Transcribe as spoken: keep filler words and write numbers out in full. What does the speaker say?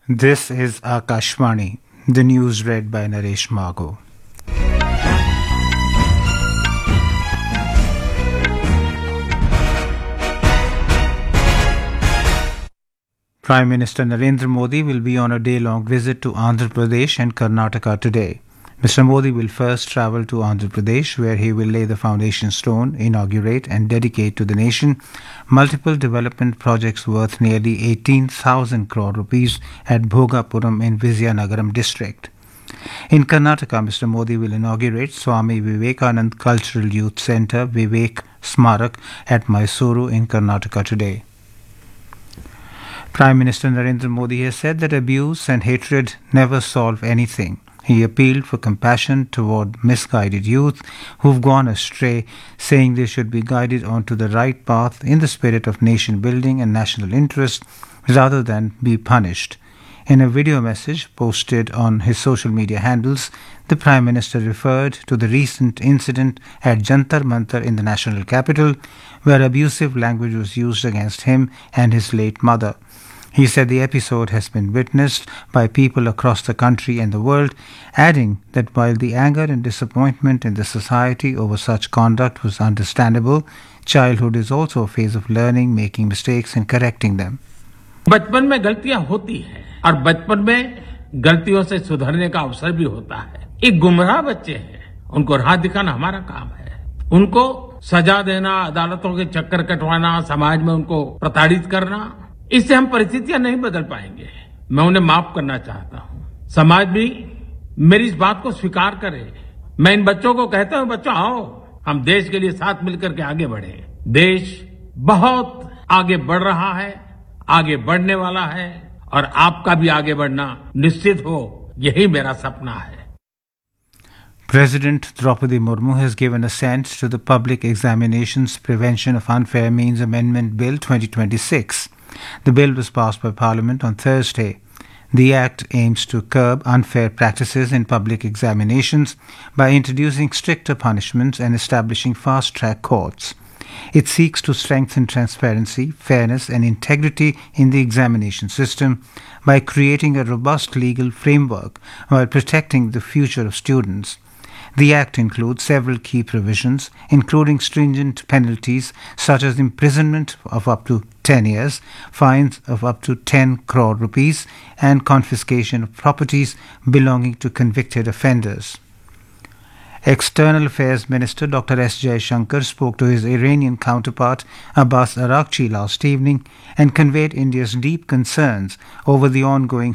This is Akashvani, the news read by Naresh Margo. Prime Minister Narendra Modi will be on a day-long visit to Andhra Pradesh and Karnataka today. Mister Modi will first travel to Andhra Pradesh, where he will lay the foundation stone, inaugurate and dedicate to the nation multiple development projects worth nearly eighteen thousand crore rupees at Bhogapuram in Vizianagaram district. In Karnataka, Mister Modi will inaugurate Swami Vivekanand Cultural Youth Centre Vivek Smarak at Mysuru in Karnataka today. Prime Minister Narendra Modi has said that abuse and hatred never solve anything. He appealed for compassion toward misguided youth who've gone astray, saying they should be guided onto the right path in the spirit of nation building and national interest rather than be punished. In a video message posted on his social media handles, the Prime Minister referred to the recent incident at Jantar Mantar in the national capital, where abusive language was used against him and his late mother. He said the episode has been witnessed by people across the country and the world, adding that while the anger and disappointment in the society over such conduct was understandable, childhood is also a phase of learning, making mistakes and correcting them. बचपन में गलतियां होती हैं और बचपन में गलतियों से सुधरने का अवसर भी होता है। एक गुमराह बच्चे हैं, उनको राह दिखाना हमारा काम है। उनको सजा देना, अदालतों के चक्कर कटवाना, समाज में उनको प्रताड़ित करना, इससे हम परिस्थितियां नहीं बदल पाएंगे। मैं उन्हें माफ करना चाहता हूं। समाज भी मेरी इस बात को स्वीकार करे। मैं इन बच्चों को कहता हूं, बच्चों आओ, हम देश के लिए साथ मिलकर के आगे बढ़े। देश बहुत आगे बढ़ रहा है, आगे बढ़ने वाला है और आपका भी आगे बढ़ना निश्चित हो, यही मेरा सपना है। President Draupadi Murmu has given assent to the Public Examinations Prevention of Unfair Means Amendment Bill twenty twenty-six. The bill was passed by Parliament on Thursday. The Act aims to curb unfair practices in public examinations by introducing stricter punishments and establishing fast-track courts. It seeks to strengthen transparency, fairness and integrity in the examination system by creating a robust legal framework while protecting the future of students. The Act includes several key provisions, including stringent penalties such as imprisonment of up to ten years, fines of up to ten crore rupees, and confiscation of properties belonging to convicted offenders. External Affairs Minister Doctor S. Jaishankar spoke to his Iranian counterpart Abbas Araghchi last evening and conveyed India's deep concerns over the ongoing